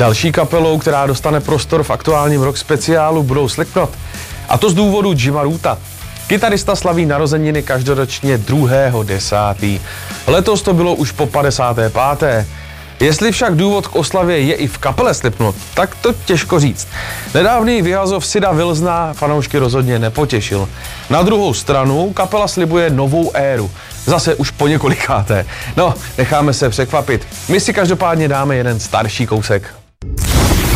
Další kapelou, která dostane prostor v aktuálním rock speciálu, budou Slipknot. A to z důvodu Jima Roota. Kytarista slaví narozeniny každoročně 2.10. Letos to bylo už po 55. Jestli však důvod k oslavě je i v kapele Slipknot, tak to těžko říct. Nedávný vyhazov Sida Wilsona fanoušky rozhodně nepotěšil. Na druhou stranu kapela slibuje novou éru. Zase už po několikáté. No, necháme se překvapit. My si každopádně dáme jeden starší kousek.